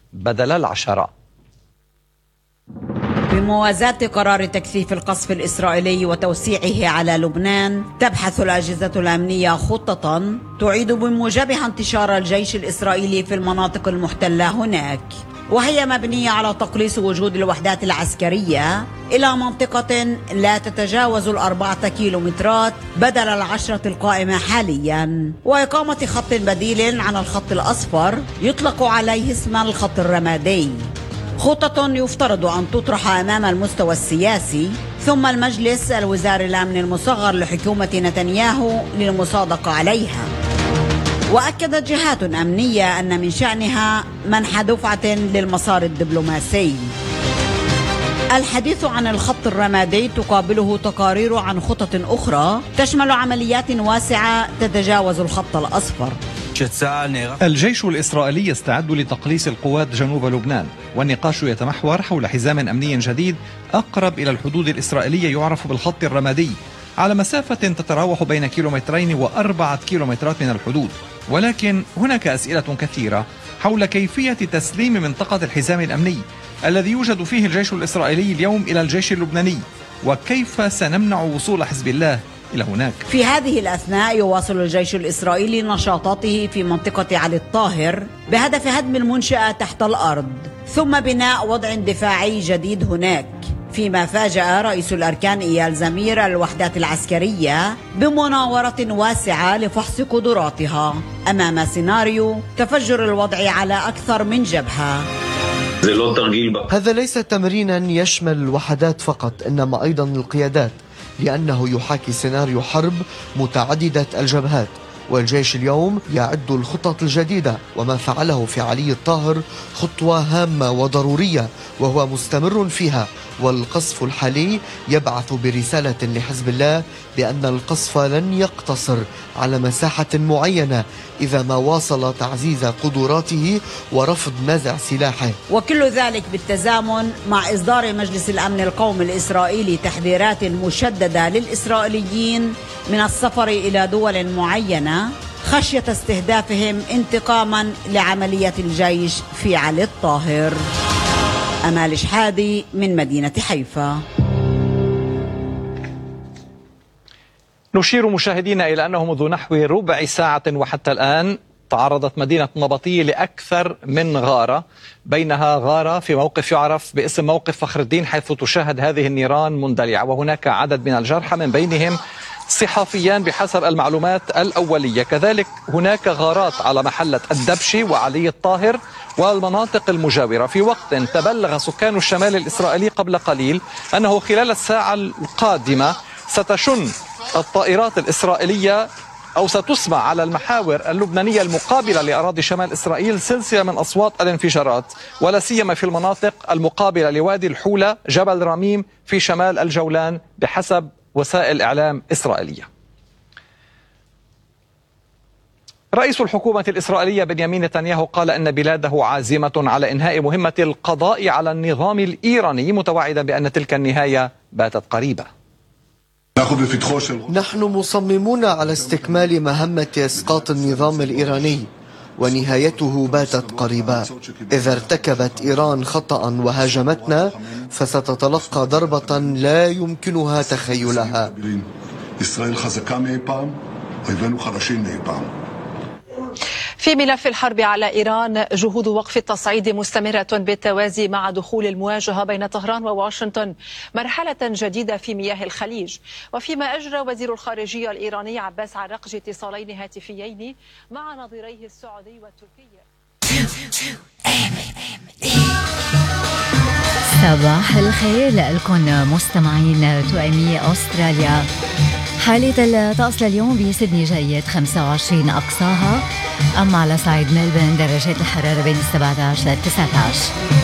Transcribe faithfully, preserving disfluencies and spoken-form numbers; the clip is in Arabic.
بدل العشرة. بموازاة قرار تكثيف القصف الإسرائيلي وتوسيعه على لبنان، تبحث الأجهزة الأمنية خطة تعيد بموجبها انتشار الجيش الإسرائيلي في المناطق المحتلة هناك، وهي مبنية على تقليص وجود الوحدات العسكرية إلى منطقة لا تتجاوز الأربعة كيلومترات بدل العشرة القائمة حاليا، وإقامة خط بديل عن الخط الأصفر يطلق عليه اسم الخط الرمادي. خطة يفترض أن تطرح أمام المستوى السياسي ثم المجلس الوزاري الأمن المصغر لحكومة نتنياهو للمصادقة عليها. وأكدت جهات أمنية أن من شأنها منح دفعة للمسار الدبلوماسي. الحديث عن الخط الرمادي تقابله تقارير عن خطط أخرى تشمل عمليات واسعة تتجاوز الخط الأصفر. الجيش الإسرائيلي يستعد لتقليص القوات جنوب لبنان، والنقاش يتمحور حول حزام أمني جديد أقرب إلى الحدود الإسرائيلية يعرف بالخط الرمادي، على مسافة تتراوح بين كيلومترين وأربعة كيلومترات من الحدود. ولكن هناك أسئلة كثيرة حول كيفية تسليم منطقة الحزام الأمني الذي يوجد فيه الجيش الإسرائيلي اليوم إلى الجيش اللبناني، وكيف سنمنع وصول حزب الله إلى هناك. في هذه الأثناء يواصل الجيش الإسرائيلي نشاطاته في منطقة علي الطاهر بهدف هدم المنشأة تحت الأرض ثم بناء وضع دفاعي جديد هناك، فيما فاجأ رئيس الأركان إيال زمير الوحدات العسكرية بمناورة واسعة لفحص قدراتها أمام سيناريو تفجر الوضع على أكثر من جبهة. هذا ليس تمرينا يشمل الوحدات فقط، إنما أيضا القيادات، لأنه يحاكي سيناريو حرب متعددة الجبهات. والجيش اليوم يعد الخطط الجديدة، وما فعله في علي الطاهر خطوة هامة وضرورية وهو مستمر فيها. والقصف الحالي يبعث برسالة لحزب الله بأن القصف لن يقتصر على مساحة معينة إذا ما واصل تعزيز قدراته ورفض نزع سلاحه. وكل ذلك بالتزامن مع إصدار مجلس الأمن القومي الإسرائيلي تحذيرات مشددة للإسرائيليين من السفر إلى دول معينة خشية استهدافهم انتقاما لعملية الجيش في علي الطاهر. أمال شحادي من مدينة حيفا. نشير مشاهدينا إلى أنه منذ نحو ربع ساعة وحتى الآن تعرضت مدينة نبطية لأكثر من غارة، بينها غارة في موقف يعرف باسم موقف فخر الدين حيث تشاهد هذه النيران مندلعة، وهناك عدد من الجرحى من بينهم صحفيان بحسب المعلومات الأولية. كذلك هناك غارات على محلة الدبشي وعلي الطاهر والمناطق المجاورة، في وقت تبلغ سكان الشمال الإسرائيلي قبل قليل أنه خلال الساعة القادمة ستشن الطائرات الإسرائيلية أو ستسمع على المحاور اللبنانية المقابلة لأراضي شمال إسرائيل سلسلة من أصوات الانفجارات، ولا سيما في المناطق المقابلة لوادي الحولة جبل رميم في شمال الجولان بحسب وسائل إعلام إسرائيلية. رئيس الحكومة الإسرائيلية بنيامين نتنياهو قال أن بلاده عازمة على إنهاء مهمة القضاء على النظام الإيراني، متوعدا بأن تلك النهاية باتت قريبة. نحن مصممون على استكمال مهمة إسقاط النظام الإيراني، ونهايته باتت قريبة. إذا ارتكبت إيران خطأ وهاجمتنا فستتلقى ضربة لا يمكنها تخيلها. في ملف الحرب على إيران، جهود وقف التصعيد مستمرة بالتوازي مع دخول المواجهة بين طهران وواشنطن مرحلة جديدة في مياه الخليج. وفيما أجرى وزير الخارجية الإيراني عباس عراقجي اتصالين هاتفيين مع نظيريه السعودي والتركي. صباح الخير لكم مستمعين تو ام اي أستراليا. حالة الطقس لليوم بسيدني جيد خمسة وعشرين أقصاها، أما على صعيد ملبن درجات الحرارة بين سبعة عشر ل تسعة عشر.